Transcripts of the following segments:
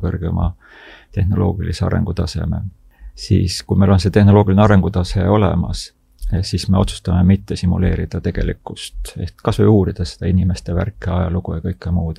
kõrgema tehnoloogilise arengutaseme. Siis kui meil on see tehnoloogiline arengutase olemas, siis me otsustame mitte simuleerida tegelikkust, ehk kas või uurida seda inimeste värke, ajalugu ja kõike muud,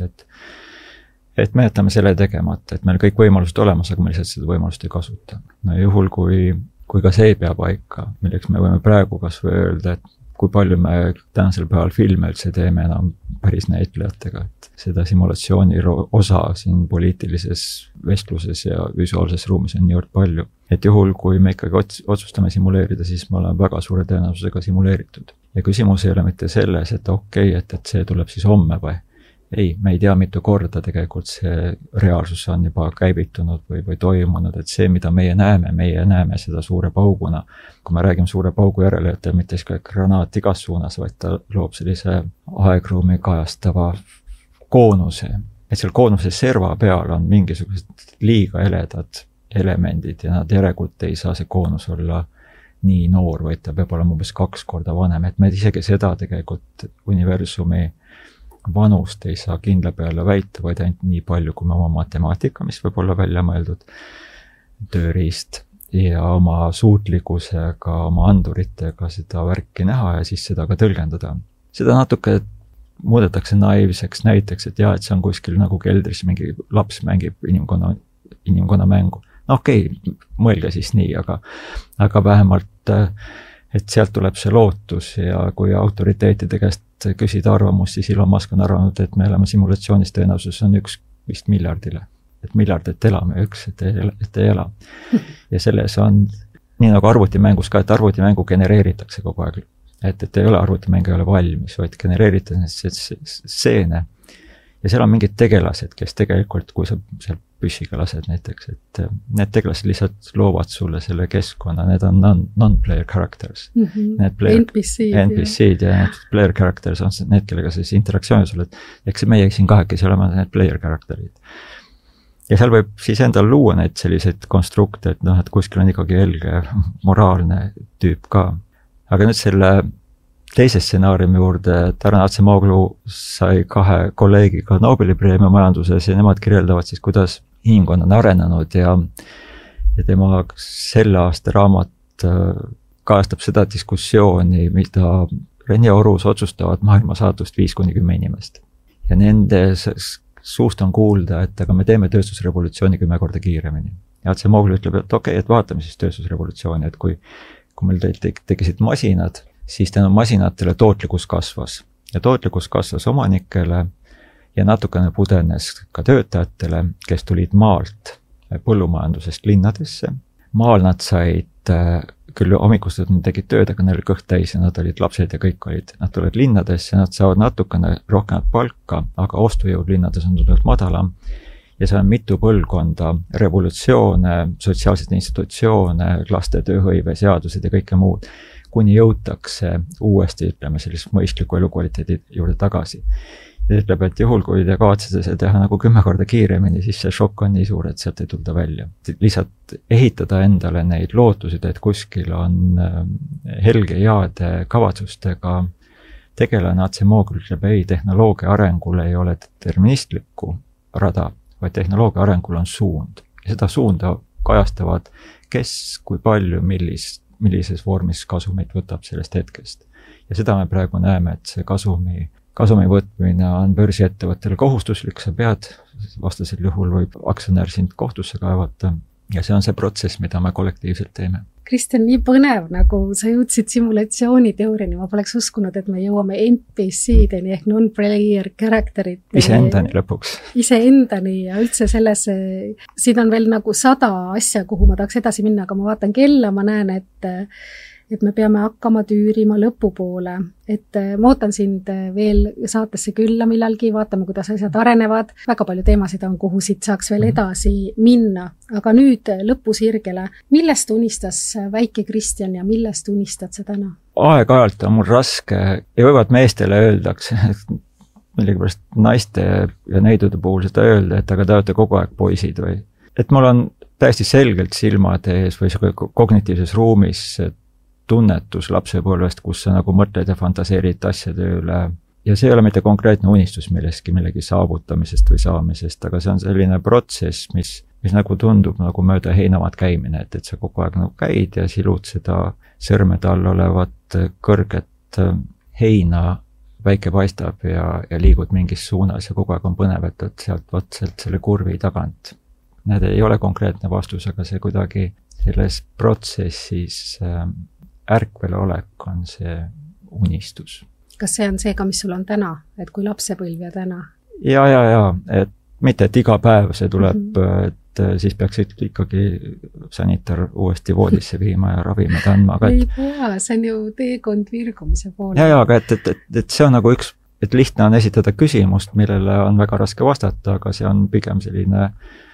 et me jätame selle tegemata, et meil kõik võimalused olemas, aga me lihtsalt seda võimalust ei kasuta. No juhul, kui ka see ei pea paika, milleks me võime praegu kas või öelda, et kui palju me tänasel päeval filme üldse teeme enam päris näitlejatega, et seda simulatsiooni osa siin poliitilises vestluses ja visuaalses ruumis on niivõrd palju. Et juhul, kui me ikkagi otsustame simuleerida, siis me oleme väga suure tõenäosusega simuleeritud. Ja küsimus ei ole mitte selles, et okei, et see tuleb siis homme või. Ei, me ei tea mitu korda tegelikult see reaalsus on juba käivitunud või toimunud, et see, mida meie näeme seda suure pauguna. Kui me räägime suure paugu järele, et mitte iska granaat igas suunas, vaid ta loob sellise aegruumi kajastava koonuse. Et seal koonuse serva peal on mingisugused liiga eledad elemendid ja nad järelikult ei saa see koonus olla nii noor, vaid ta peab olema umbes 2 korda vanem. Et me isegi seda tegelikult universumi vanust ei saa kindla peale väita, vaid ainult nii palju, kui me oma matemaatika, mis võib olla välja mõeldud tööriist ja oma suutlikkusega, oma anduritega seda värki näha ja siis seda ka tõlgendada. Seda natuke muudetakse naiivseks näiteks, et jah, et see on kuskil nagu keldris mingi laps mängib inimkonna mängu. No okei, mõelge siis nii, aga vähemalt et sealt tuleb see lootus ja kui autoriteetide käest küsida arvamust, siis Elon Musk on arvanud, et me oleme simulatsioonis tõenäosus on 1 vist miljardile. Et miljard, et elame, 1, et ei ela. Ja selles on, nii nagu arvutimängus ka, et arvutimängu genereeritakse kogu aeg. Et ei ole arvutimäng ei ole valmis, vaid genereeritakse stseene. Ja seal on mingid tegelased, kes tegelikult, kui sa seal püssiga lased näiteks, et need tegelased lihtsalt loovad sulle selle keskkonna, need on non-player characters. NPC-d ja need player characters on need, kellega siis interaktsiooni sulle, eks meie siin kahekesi oleme need player characterid. Ja seal võib siis endal luua neid selliseid konstrukte, et kuskil on ikkagi helge moraalne tüüp ka. Aga nüüd selle teise stsenaariumi juurde, Taran Acemoglu sai 2 kolleegiga Nobeli preemia majanduses ja nemad kirjeldavad siis, kuidas inimkond on arenenud ja tema selle aasta raamat kajastab seda diskussiooni, mida Rene Orus otsustavad maailma saatust 5-10 inimest. Ja nende suust on kuulda, et aga me teeme tööstusrevolutsiooni 10 korda kiiremini. Ja Acemoglu ütleb, et okei, et vaatame siis tööstusrevolutsiooni, et kui meil tekisid masinad, siis tänu masinatele tootlikkus kasvas. Ja tootlikkus kasvas omanikele ja natukene pudenes ka töötajatele, kes tulid maalt põllumajandusest linnadesse. Maal nad said, küll hommikustad nad tegid tööd, aga neil oli kõht täis ja nad olid lapsed ja kõik olid. Nad tulevad linnadesse, nad saavad natukene rohkem palka, aga ostujõud linnades on tulnud madalam. Ja see on mitu põlvkonda, revolutsioone, sotsiaalsed institutsioone, laste tööhõive, seadused ja kõike muud. Kuni jõutakse uuesti, ütleme, sellist mõistliku elukvaliteedi juurde tagasi. Ja ütleb, et juhul, kui te kavatsete seda teha nagu 10 korda kiiremini, siis see šokk on nii suur, et sealt ei tulda välja. Lihtsalt ehitada endale neid lootusid, et kuskil on helge jaade kavatsustega tegelane Acemoglu ütleb, ei, tehnoloogia arengul ei ole deterministlikku rada, vaid tehnoloogia arengul on suund. Ja seda suunda kajastavad, kes, kui palju, millises vormis kasumit võtab sellest hetkest. Ja seda me praegu näeme, et see kasumi võtmine on börsiettevõttele kohustuslik, sa pead, vastasel juhul võib aktsionär sind kohtusse kaevata ja see on see protsess, mida me kollektiivselt teeme. Kristjan, nii põnev, nagu sa jõudsid simulatsiooniteooriani, ma poleks uskunud, et me jõuame NPC-deni ehk non-player characterit. Iseendani lõpuks. Iseendani ja üldse selles, siin on veel nagu 100 asja, kuhu ma tahaks edasi minna, aga ma vaatan kella, ma näen, et me peame hakkama tüürima lõpupoole. Et ma ootan sind veel saatesse külla millalgi, vaatame, kuidas asjad arenevad. Väga palju teemasid on, kuhu siit saaks veel edasi minna. Aga nüüd lõpusirgele. Millest unistas väike Kristjan ja millest unistad sa täna? Aeg-ajalt on mul raske ja võivad meestele öeldakse, millegipärast naiste ja neidude puhul seda öelda, et aga te olete kogu aeg poisid või. Et mul on täiesti selgelt silmade ees või kognitiivses ruumis tunnetus lapsepõlvest, kus sa nagu mõtled ja fantaseerid asjade üle ja see ei ole mitte konkreetne unistus millegi saavutamisest või saamisest, aga see on selline protsess, mis nagu tundub nagu mööda heinamaad käimine, et sa kogu aeg nagu käid ja silud seda sõrmede all olevat kõrget heina, päike paistab ja liigud mingis suunas ja kogu aeg on põnev, et sealt selle kurvi tagant. Need ei ole konkreetne vastus, aga see kuidagi selles protsessis ärkvelolek on see unistus. Kas see on see ka, mis sul on täna, et kui lapsepõlv ja täna? Ja, et mitte, et iga päev see tuleb, et siis peaks ikkagi sanitar uuesti voodisse viima ja ravimid andma. Ei pea, see on ju teekond virgumise poole. Ja, aga et see on nagu et lihtne on esitada küsimust, millele on väga raske vastata, aga see on pigem selline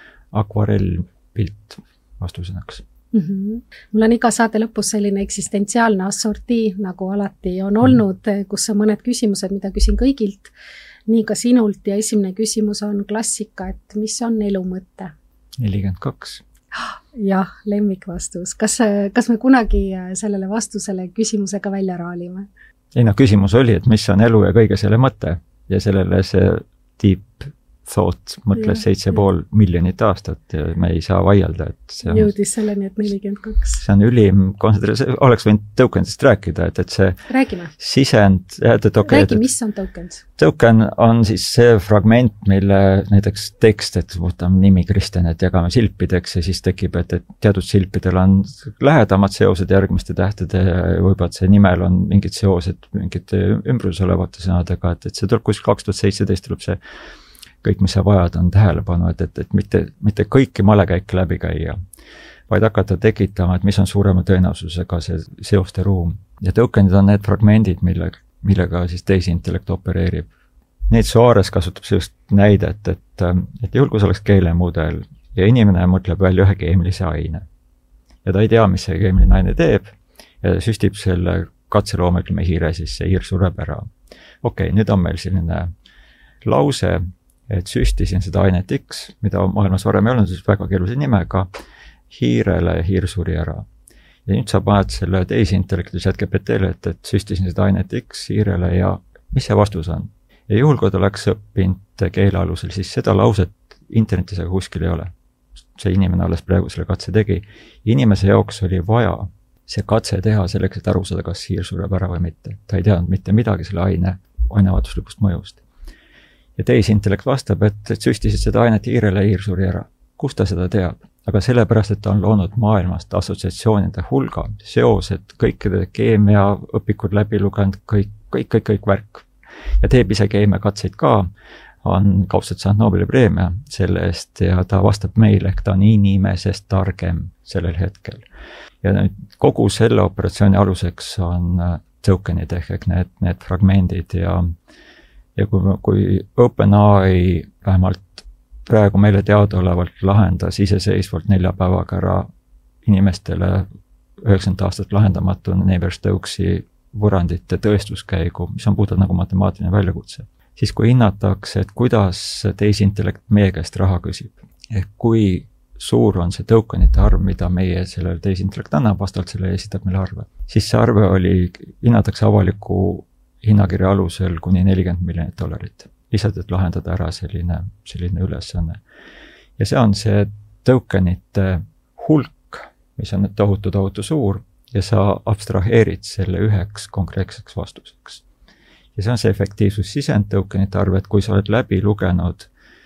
akvarellpilt vastusõnaks. Mul on iga saate lõpus selline eksistentsiaalne assortii, nagu alati on olnud, kus on mõned küsimused, mida küsin kõigilt, nii ka sinult ja esimene küsimus on klassika, et mis on elu mõte? 42. Jah, lemmikvastus. Kas me kunagi sellele vastusele küsimusega välja raalime? Ei, küsimus oli, et mis on elu ja kõige selle mõte ja sellele see deep thought mõtles 7,5 miljonit aastat ja me ei saa vaielda, et see on... Jõudis selleni, et 42. See on ülim kontsentratsioon, oleks võinud tokenist rääkida, et see Räägime. Sisend... Räägi, mis on tokens? Token on siis see fragment, mille näiteks tekst, et võtame nimi Kristjan, et jagame silpideks ja siis tekib, et teatud silpidel on lähedamad seosed järgmiste tähtede ja võib-olla see nimel on mingid seosed mingite ümbrus olevate sõnadega, et see tuleb kuskil 2017 tuleb see kõik, mis sa vajad, on tähelepanu, et mitte kõiki malekäike läbi käia, vaid hakata tekitama, et mis on suurema tõenäosusega see seoste ruum. Ja tokenid on need fragmendid, millega siis tehisintellekt opereerib. Neid Suarez kasutab sellist näidet, et juhul, kui see oleks keelemudel ja inimene mõtleb välja ühe keemilise aine ja ta ei tea, mis see keemiline aine teeb ja süstib selle katseloomekilme hiire, siis see hiir sureb ära. Okei, nüüd on meil selline lause, et süstisin seda ainet X, mida maailmas varem ei olnud, siis väga keeluse nimega, hiirele ja hiir suri ära. Ja nüüd sa paned selle tehisintellekti ChatGPT-le, et süstisin seda ainet X hiirele ja mis see vastus on? Ja juhul, kui ta oleks õppinud keele alusel, siis seda lauset internetis aga kuskil ei ole. See inimene alles praegu selle katse tegi. Inimese jaoks oli vaja see katse teha selleks, et aru saada, kas hiir sureb ära või mitte. Ta ei teadnud mitte midagi selle ainevahetuslikust mõjust. Ja tehisintellekt vastab, et süstisid seda ainet hiirele ja hiir suri ära. Kust ta seda teab? Aga sellepärast, et ta on loonud maailmast assotsiatsioonide hulga, seosed, kõikide keemia õpikud läbi lugenud, kõik värk. Ja teeb ise keemiakatseid ka, on kaudselt saanud Nobeli preemia selle eest ja ta vastab meile, ehk ta on inimesest targem sellel hetkel. Ja nüüd kogu selle operatsiooni aluseks on tokenid ehk need fragmendid ja kui OpenAI vähemalt praegu meile teadaolevalt lahendas iseseisvalt 4 päevaga ära inimestele 90 aastat lahendamatu Navier-Stokesi võrrandite tõestuskäigu, mis on puhtalt nagu matemaatiline väljakutse, siis kui hinnatakse, et kuidas tehisintellekt meie käest raha küsib, ehk kui suur on see tokenite arv, mida meie sellele tehisintellekt annab, vastavalt selle esitab meile arve, siis see arve hinnatakse avaliku hinnakirja alusel kuni $40 miljonit. Lihtsalt, et lahendada ära selline ülesanne. Ja see on see tokenite hulk, mis on tohutu suur ja sa abstraheerid selle üheks konkreetseks vastuseks. Ja see on see efektiivsus sisend tokenite arv, et kui sa oled läbi lugenud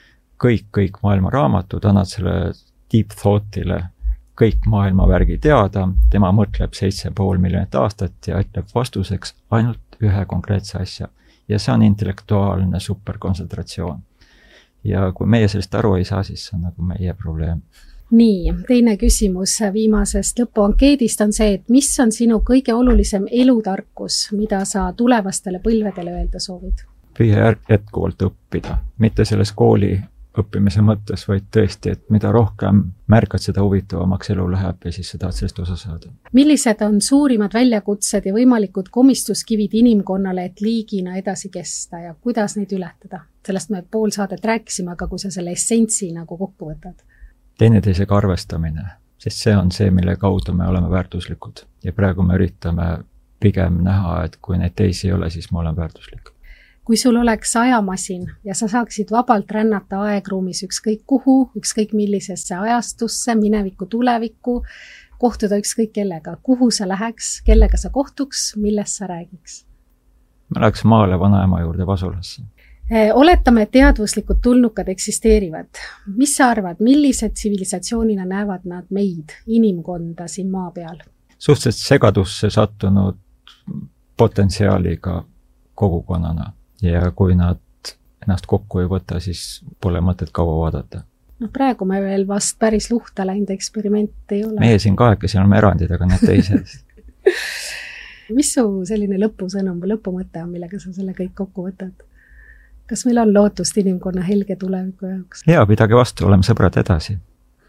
kõik maailma raamatud, annad selle deep thought'ile kõik maailma värgi teada, tema mõtleb 7,5 miljonit aastat ja ütleb vastuseks ainult ühe konkreetse asja. Ja see on intellektuaalne superkontsentratsioon. Ja kui meie sellest aru ei saa, siis see on nagu meie probleem. Nii, teine küsimus viimasest lõpuankeedist on see, et mis on sinu kõige olulisem elutarkus, mida sa tulevastele põlvedele öelda soovid? Püüa jätkuvalt õppida, mitte selles kooli õppimise mõttes, vaid tõesti, et mida rohkem märkad, seda huvitavamaks elu läheb ja siis sa tahad sellest osa saada. Millised on suurimad väljakutsed ja võimalikud komistuskivid inimkonnale, et liigina edasi kesta ja kuidas neid ületada? Sellest me pool saadet rääkisime, aga kui sa selle essentsi nagu kokku võtad? Teineteisega arvestamine, sest see on see, mille kaudu me oleme väärtuslikud. Ja praegu me üritame pigem näha, et kui neid teisi ei ole, siis me oleme väärtuslikud. kui sul oleks ajamasin ja sa saaksid vabalt rännata aegruumis ükskõik kuhu, ükskõik millisesse ajastusse, minevikku, tulevikku, kohtuda ükskõik kellega, kuhu sa läheks, kellega sa kohtuks, millest sa räägiks? Ma läheks maale vanaema juurde Vasulasse. Oletame, et teadvuslikud tulnukad eksisteerivad. Mis sa arvad, millised tsivilisatsioonina näevad nad meid, inimkonda siin maa peal? Suhteliselt segadusse sattunud potentsiaaliga kogukonnana ja kui nad ennast kokku ei võta, siis pole mõtet kaua vaadata. No praegu me veel vast päris luhta läinud eksperiment ei ole. Meie siin kahekesi oleme erandid, aga need teised. Mis su selline lõpusõnum või lõpumõte on, millega sa selle kõik kokku võtad? Kas meil on lootust inimkonna helge tuleviku jaoks? Hea, pidage vastu, oleme sõbrad edasi.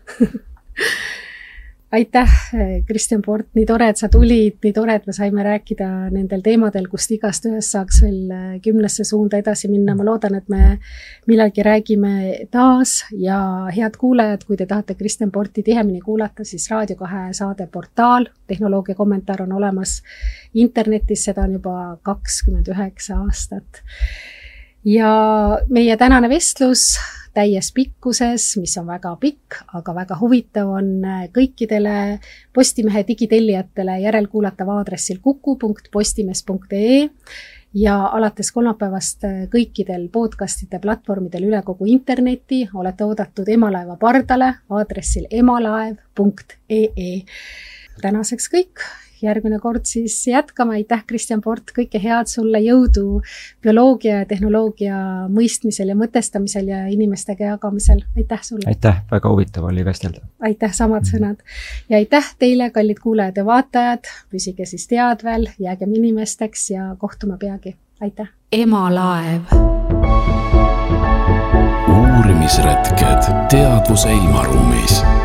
Aitäh, Kristjan Port, nii tore, et sa tulid, nii tore, et me saime rääkida nendel teemadel, kust igast ühest saaks veel 10 suunda edasi minna. Ma loodan, et me millalgi räägime taas ja head kuulajad, kui te tahate Kristjan Porti tihemini kuulata, siis Raadio 2 saade Portaal, tehnoloogia kommentaar on olemas internetis, seda on juba 29 aastat. Ja meie tänane vestlus täies pikkuses, mis on väga pikk, aga väga huvitav on kõikidele Postimehe digitellijatele järelkuulatav aadressil kuku.postimees.ee ja alates kolmapäevast kõikidel podcastide platvormidel üle kogu interneti olete oodatud Emalaeva pardale aadressil emalaev.ee. Tänaseks kõik. Järgmine kord siis jätkame. Aitäh, Kristjan Port, kõike head sulle, jõudu bioloogia ja tehnoloogia mõistmisel ja mõtestamisel ja inimestega jagamisel. Aitäh sulle. Aitäh, väga huvitav oli vestelda. Aitäh, samad sõnad. Ja aitäh teile, kallid kuulajad ja vaatajad. Püsige siis teadvel, jäägem inimesteks ja kohtume peagi. Aitäh. Emalaev. Uurimisretked teadvuse ilmaruumis.